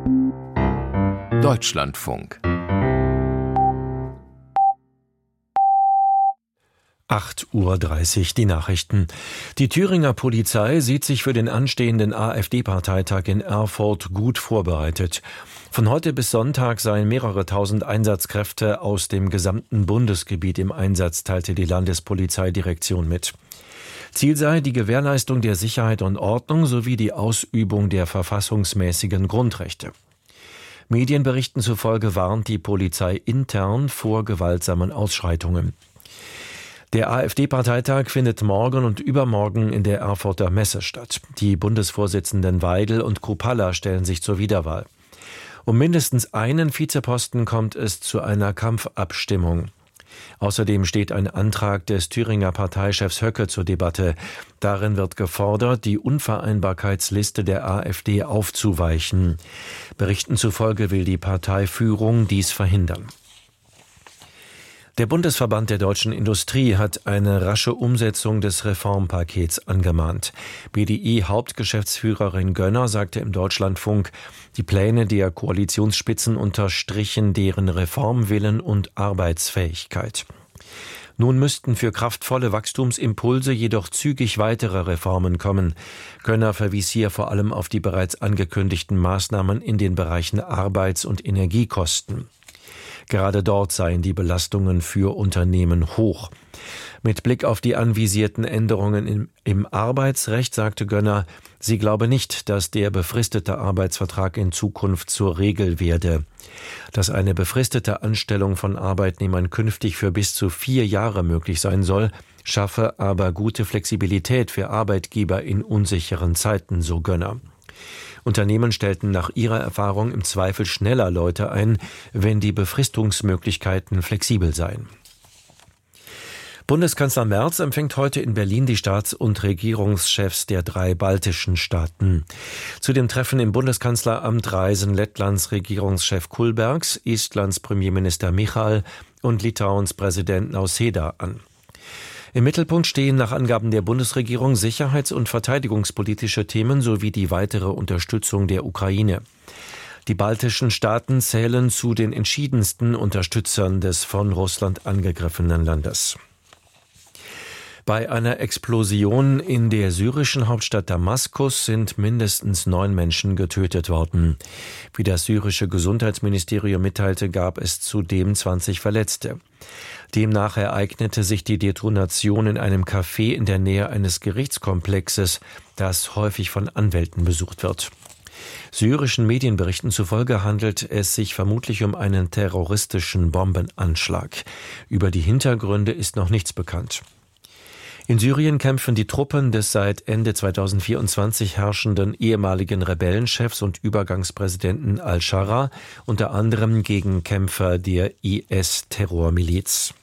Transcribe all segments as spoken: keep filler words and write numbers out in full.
Deutschlandfunk. acht Uhr dreißig, die Nachrichten. Die Thüringer Polizei sieht sich für den anstehenden AfD-Parteitag in Erfurt gut vorbereitet. Von heute bis Sonntag seien mehrere tausend Einsatzkräfte aus dem gesamten Bundesgebiet im Einsatz, teilte die Landespolizeidirektion mit. Ziel sei die Gewährleistung der Sicherheit und Ordnung sowie die Ausübung der verfassungsmäßigen Grundrechte. Medienberichten zufolge warnt die Polizei intern vor gewaltsamen Ausschreitungen. Der AfD-Parteitag findet morgen und übermorgen in der Erfurter Messe statt. Die Bundesvorsitzenden Weidel und Kruppalla stellen sich zur Wiederwahl. Um mindestens einen Vizeposten kommt es zu einer Kampfabstimmung. Außerdem steht ein Antrag des Thüringer Parteichefs Höcke zur Debatte. Darin wird gefordert, die Unvereinbarkeitsliste der AfD aufzuweichen. Berichten zufolge will die Parteiführung dies verhindern. Der Bundesverband der deutschen Industrie hat eine rasche Umsetzung des Reformpakets angemahnt. B D I-Hauptgeschäftsführerin Gönner sagte im Deutschlandfunk, die Pläne der Koalitionsspitzen unterstrichen deren Reformwillen und Arbeitsfähigkeit. Nun müssten für kraftvolle Wachstumsimpulse jedoch zügig weitere Reformen kommen. Gönner verwies hier vor allem auf die bereits angekündigten Maßnahmen in den Bereichen Arbeits- und Energiekosten. Gerade dort seien die Belastungen für Unternehmen hoch. Mit Blick auf die anvisierten Änderungen im, im Arbeitsrecht sagte Gönner, sie glaube nicht, dass der befristete Arbeitsvertrag in Zukunft zur Regel werde. Dass eine befristete Anstellung von Arbeitnehmern künftig für bis zu vier Jahre möglich sein soll, schaffe aber gute Flexibilität für Arbeitgeber in unsicheren Zeiten, so Gönner. Unternehmen stellten nach ihrer Erfahrung im Zweifel schneller Leute ein, wenn die Befristungsmöglichkeiten flexibel seien. Bundeskanzler Merz empfängt heute in Berlin die Staats- und Regierungschefs der drei baltischen Staaten. Zu dem Treffen im Bundeskanzleramt reisen Lettlands Regierungschef Kulbergs, Estlands Premierminister Michal und Litauens Präsident Nausėda an. Im Mittelpunkt stehen nach Angaben der Bundesregierung sicherheits- und verteidigungspolitische Themen sowie die weitere Unterstützung der Ukraine. Die baltischen Staaten zählen zu den entschiedensten Unterstützern des von Russland angegriffenen Landes. Bei einer Explosion in der syrischen Hauptstadt Damaskus sind mindestens neun Menschen getötet worden. Wie das syrische Gesundheitsministerium mitteilte, gab es zudem zwanzig Verletzte. Demnach ereignete sich die Detonation in einem Café in der Nähe eines Gerichtskomplexes, das häufig von Anwälten besucht wird. Syrischen Medienberichten zufolge handelt es sich vermutlich um einen terroristischen Bombenanschlag. Über die Hintergründe ist noch nichts bekannt. In Syrien kämpfen die Truppen des seit Ende zweitausendvierundzwanzig herrschenden ehemaligen Rebellenchefs und Übergangspräsidenten al-Shara unter anderem gegen Kämpfer der I S-Terrormiliz.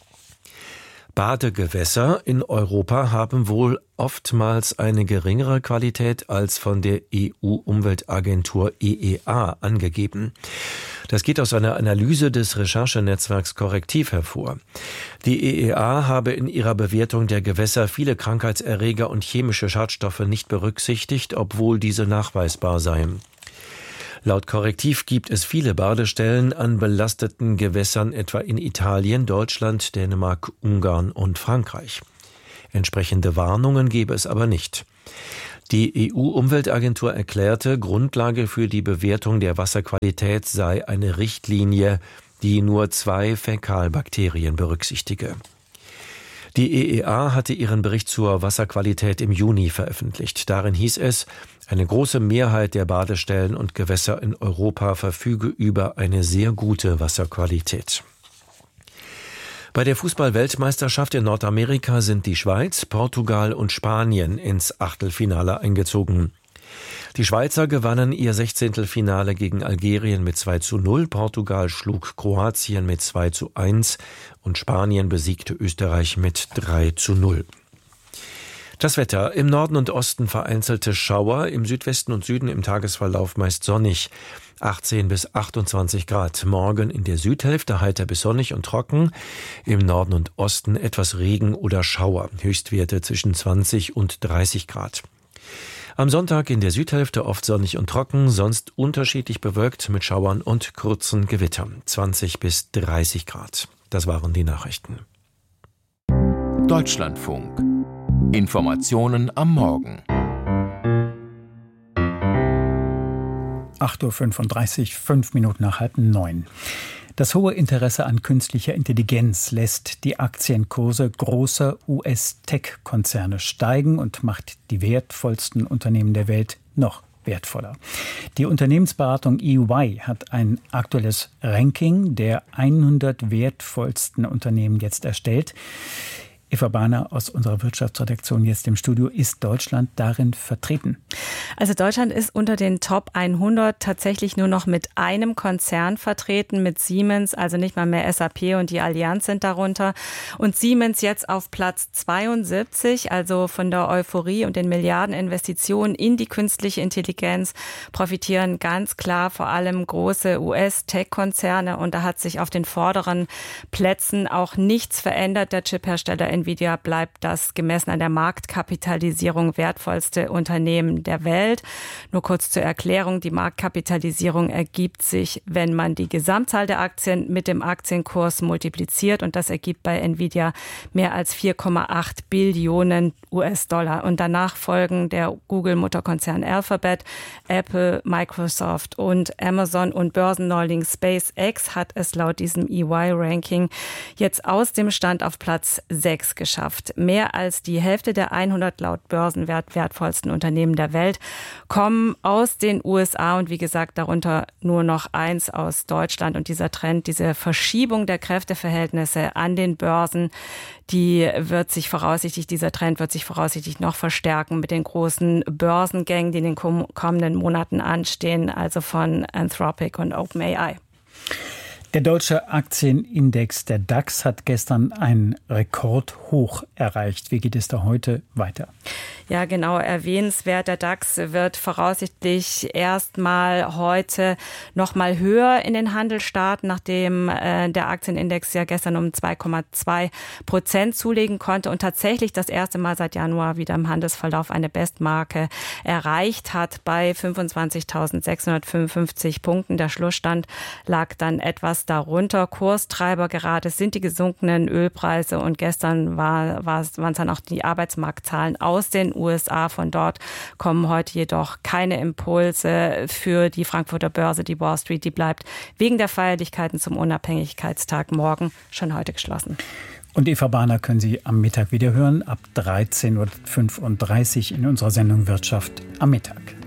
Badegewässer in Europa haben wohl oftmals eine geringere Qualität als von der E U-Umweltagentur E E A angegeben. Das geht aus einer Analyse des Recherchenetzwerks Korrektiv hervor. Die E E A habe in ihrer Bewertung der Gewässer viele Krankheitserreger und chemische Schadstoffe nicht berücksichtigt, obwohl diese nachweisbar seien. Laut Korrektiv gibt es viele Badestellen an belasteten Gewässern, etwa in Italien, Deutschland, Dänemark, Ungarn und Frankreich. Entsprechende Warnungen gebe es aber nicht. Die E U-Umweltagentur erklärte, Grundlage für die Bewertung der Wasserqualität sei eine Richtlinie, die nur zwei Fäkalbakterien berücksichtige. Die E E A hatte ihren Bericht zur Wasserqualität im Juni veröffentlicht. Darin hieß es, eine große Mehrheit der Badestellen und Gewässer in Europa verfüge über eine sehr gute Wasserqualität. Bei der Fußball-Weltmeisterschaft in Nordamerika sind die Schweiz, Portugal und Spanien ins Achtelfinale eingezogen. Die Schweizer gewannen ihr Sechzehntelfinale gegen Algerien mit zwei zu null, Portugal schlug Kroatien mit zwei zu eins und Spanien besiegte Österreich mit drei zu null. Das Wetter: im Norden und Osten vereinzelte Schauer, im Südwesten und Süden im Tagesverlauf meist sonnig. achtzehn bis achtundzwanzig Grad. Morgen in der Südhälfte heiter bis sonnig und trocken. Im Norden und Osten etwas Regen oder Schauer. Höchstwerte zwischen zwanzig und dreißig Grad. Am Sonntag in der Südhälfte oft sonnig und trocken, sonst unterschiedlich bewölkt mit Schauern und kurzen Gewittern. zwanzig bis dreißig Grad. Das waren die Nachrichten. Deutschlandfunk. Informationen am Morgen. acht Uhr fünfunddreißig, fünf Minuten nach halb neun. Das hohe Interesse an künstlicher Intelligenz lässt die Aktienkurse großer U S-Tech-Konzerne steigen und macht die wertvollsten Unternehmen der Welt noch wertvoller. Die Unternehmensberatung E Y hat ein aktuelles Ranking der hundert wertvollsten Unternehmen jetzt erstellt. Eva Bahner aus unserer Wirtschaftsredaktion jetzt im Studio. Ist Deutschland darin vertreten? Also Deutschland ist unter den Top hundert tatsächlich nur noch mit einem Konzern vertreten, mit Siemens, also nicht mal mehr S A P und die Allianz sind darunter. Und Siemens jetzt auf Platz zweiundsiebzig, also von der Euphorie und den Milliardeninvestitionen in die künstliche Intelligenz profitieren ganz klar vor allem große U S-Tech-Konzerne. Und da hat sich auf den vorderen Plätzen auch nichts verändert. Der Chiphersteller Nvidia bleibt das gemessen an der Marktkapitalisierung wertvollste Unternehmen der Welt. Nur kurz zur Erklärung, die Marktkapitalisierung ergibt sich, wenn man die Gesamtzahl der Aktien mit dem Aktienkurs multipliziert und das ergibt bei Nvidia mehr als vier Komma acht Billionen U S-Dollar. Und danach folgen der Google-Mutterkonzern Alphabet, Apple, Microsoft und Amazon und Börsenneuling SpaceX hat es laut diesem E Y-Ranking jetzt aus dem Stand auf Platz sechs geschafft. Mehr als die Hälfte der hundert laut Börsenwert wertvollsten Unternehmen der Welt kommen aus den U S A und wie gesagt darunter nur noch eins aus Deutschland. Und dieser Trend, diese Verschiebung der Kräfteverhältnisse an den Börsen, die wird sich voraussichtlich, dieser Trend wird sich voraussichtlich noch verstärken mit den großen Börsengängen, die in den kommenden Monaten anstehen, also von Anthropic und OpenAI. Der deutsche Aktienindex, der DAX, hat gestern ein Rekordhoch erreicht. Wie geht es da heute weiter? Ja, genau, erwähnenswert. Der DAX wird voraussichtlich erstmal heute noch mal höher in den Handel starten, nachdem äh, der Aktienindex ja gestern um zwei Komma zwei Prozent zulegen konnte und tatsächlich das erste Mal seit Januar wieder im Handelsverlauf eine Bestmarke erreicht hat bei fünfundzwanzigtausendsechshundertfünfundfünfzig Punkten. Der Schlussstand lag dann etwas darunter. Kurstreiber gerade sind die gesunkenen Ölpreise und gestern war, war es, waren es dann auch die Arbeitsmarktzahlen aus den U S A. Von dort kommen heute jedoch keine Impulse für die Frankfurter Börse. Die Wall Street, die bleibt wegen der Feierlichkeiten zum Unabhängigkeitstag morgen schon heute geschlossen. Und Eva Bahner können Sie am Mittag wieder hören, ab dreizehn Uhr fünfunddreißig in unserer Sendung Wirtschaft am Mittag.